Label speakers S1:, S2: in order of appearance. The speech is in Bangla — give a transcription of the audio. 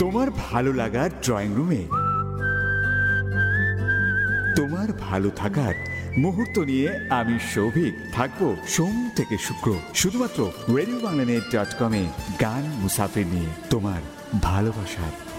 S1: তোমার ভালো লাগার ড্রয়িং রুমে তোমার ভালো থাকার মুহূর্ত নিয়ে আমি সৌভিক থাকবো সোম থেকে শুক্র শুধুমাত্র রেডিওবাংলানেট.com গান মুসাফির নিয়ে তোমার ভালোবাসার